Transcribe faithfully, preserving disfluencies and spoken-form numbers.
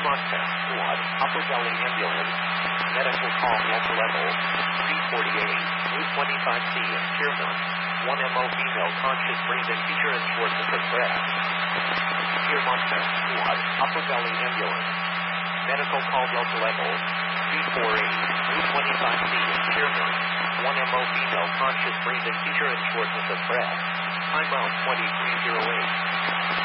Montana Squad, Upper Valley Ambulance, medical call local level, three forty-eight, Route twenty-five C in Piermont, one M O female conscious breathing feature and shortness of breath. Piermont Squad, Upper Valley Ambulance, medical call local level, three forty-eight, Route twenty-five C in Piermont, one M O female conscious breathing feature and shortness of breath. Time out twenty-three oh eight.